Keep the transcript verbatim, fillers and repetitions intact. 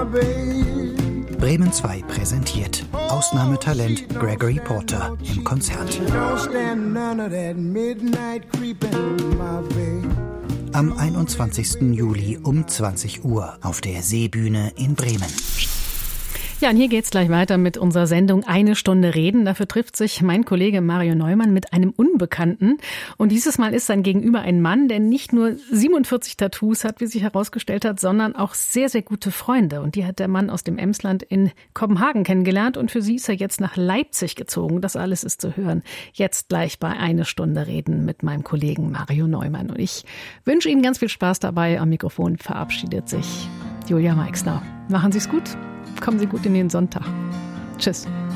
Bremen zwei präsentiert Ausnahmetalent Gregory Porter im Konzert. Am einundzwanzigsten Juli um zwanzig Uhr auf der Seebühne in Bremen. Ja, und hier geht's gleich weiter mit unserer Sendung Eine Stunde Reden. Dafür trifft sich mein Kollege Mario Neumann mit einem Unbekannten. Und dieses Mal ist sein Gegenüber ein Mann, der nicht nur siebenundvierzig Tattoos hat, wie sich herausgestellt hat, sondern auch sehr, sehr gute Freunde. Und die hat der Mann aus dem Emsland in Kopenhagen kennengelernt. Und für sie ist er jetzt nach Leipzig gezogen. Das alles ist zu hören. Jetzt gleich bei Eine Stunde Reden mit meinem Kollegen Mario Neumann. Und ich wünsche Ihnen ganz viel Spaß dabei. Am Mikrofon verabschiedet sich Julia Meixner. Machen Sie es gut. Kommen Sie gut in den Sonntag. Tschüss.